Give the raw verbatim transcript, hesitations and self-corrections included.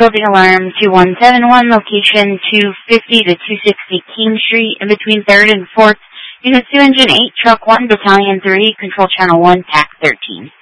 building alarm two one seven one, location two fifty to two sixty King Street, in between third and fourth. Unit two Engine eight, Truck one, Battalion three, Control Channel one, T A C thirteen.